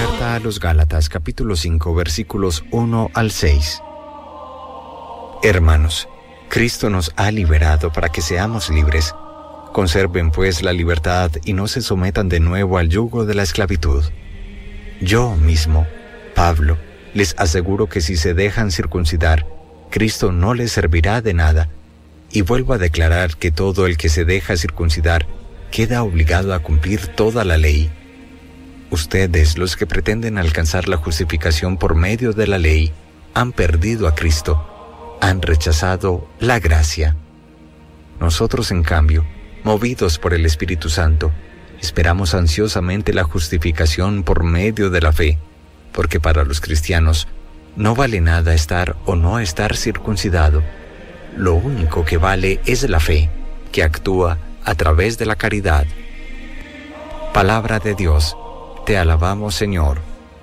Carta a los Gálatas, capítulo 5, versículos 1 al 6. Hermanos, Cristo nos ha liberado para que seamos libres. Conserven pues la libertad y no se sometan de nuevo al yugo de la esclavitud. Yo mismo, Pablo, les aseguro que si se dejan circuncidar, Cristo no les servirá de nada. Y vuelvo a declarar que todo el que se deja circuncidar queda obligado a cumplir toda la ley. Ustedes, los que pretenden alcanzar la justificación por medio de la ley, han perdido a Cristo, han rechazado la gracia. Nosotros, en cambio, movidos por el Espíritu Santo, esperamos ansiosamente la justificación por medio de la fe, porque para los cristianos no vale nada estar o no estar circuncidado. Lo único que vale es la fe, que actúa a través de la caridad. Palabra de Dios. Te alabamos, Señor.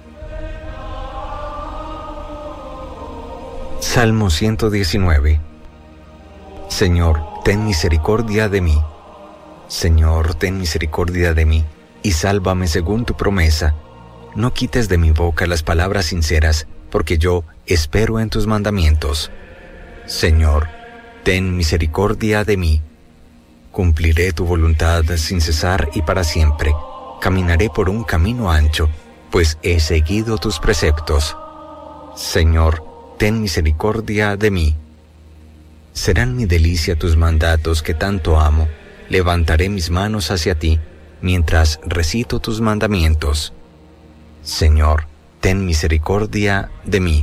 Salmo 119. Señor, ten misericordia de mí. Señor, ten misericordia de mí, y sálvame según tu promesa. No quites de mi boca las palabras sinceras, porque yo espero en tus mandamientos. Señor, ten misericordia de mí. Cumpliré tu voluntad sin cesar y para siempre. Caminaré por un camino ancho, pues he seguido tus preceptos. Señor, ten misericordia de mí. Serán mi delicia tus mandatos que tanto amo. Levantaré mis manos hacia ti, mientras recito tus mandamientos. Señor, ten misericordia de mí.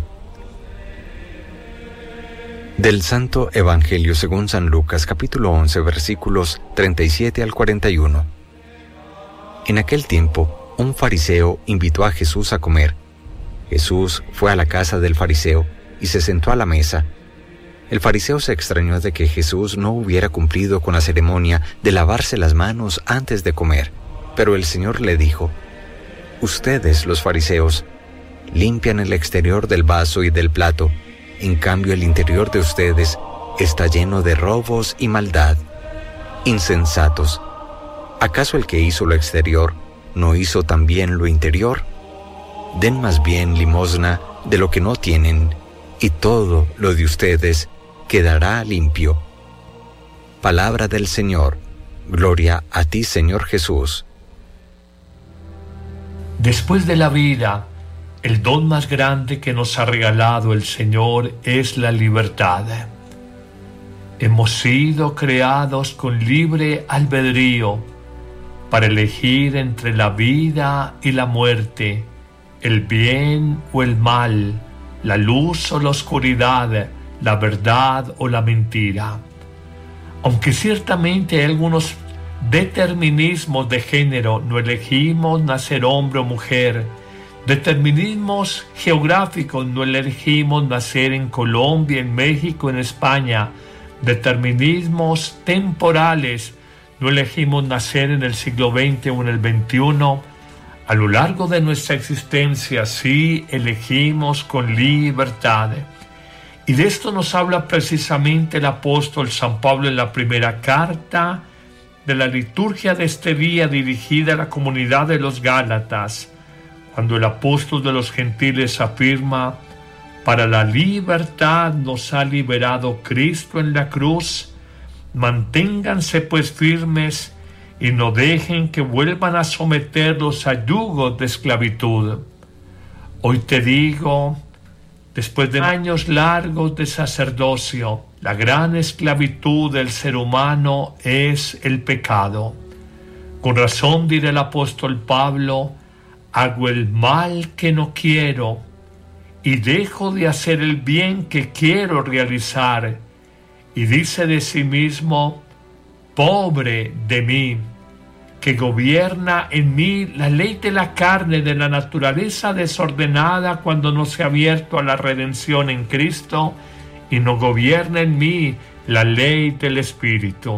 Del Santo Evangelio según San Lucas, capítulo 11, versículos 37 al 41. En aquel tiempo, un fariseo invitó a Jesús a comer. Jesús fue a la casa del fariseo y se sentó a la mesa. El fariseo se extrañó de que Jesús no hubiera cumplido con la ceremonia de lavarse las manos antes de comer. Pero el Señor le dijo: Ustedes, los fariseos, limpian el exterior del vaso y del plato, en cambio el interior de ustedes está lleno de robos y maldad. Insensatos. ¿Acaso el que hizo lo exterior no hizo también lo interior? Den más bien limosna de lo que no tienen, y todo lo de ustedes quedará limpio. Palabra del Señor. Gloria a ti, Señor Jesús. Después de la vida, el don más grande que nos ha regalado el Señor es la libertad. Hemos sido creados con libre albedrío para elegir entre la vida y la muerte, el bien o el mal, la luz o la oscuridad, la verdad o la mentira. Aunque ciertamente hay algunos determinismos de género, no elegimos nacer hombre o mujer. Determinismos geográficos, no elegimos nacer en Colombia, en México, en España. Determinismos temporales, no elegimos nacer en el siglo XX o en el XXI. A lo largo de nuestra existencia sí elegimos con libertad. Y de esto nos habla precisamente el apóstol San Pablo en la primera carta de la liturgia de este día dirigida a la comunidad de los Gálatas, cuando el apóstol de los gentiles afirma: para la libertad nos ha liberado Cristo en la cruz. Manténganse pues firmes y no dejen que vuelvan a someterlos a yugos de esclavitud. Hoy te digo, después de años largos de sacerdocio, la gran esclavitud del ser humano es el pecado. Con razón dirá el apóstol Pablo: hago el mal que no quiero y dejo de hacer el bien que quiero realizar. Y dice de sí mismo: pobre de mí, que gobierna en mí la ley de la carne, de la naturaleza desordenada, cuando no se ha abierto a la redención en Cristo, y no gobierna en mí la ley del Espíritu.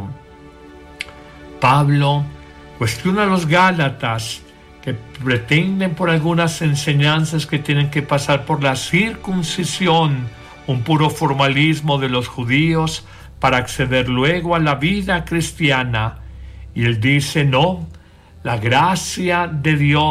Pablo cuestiona a los Gálatas que pretenden por algunas enseñanzas que tienen que pasar por la circuncisión, un puro formalismo de los judíos, para acceder luego a la vida cristiana. Y él dice: no, la gracia de Dios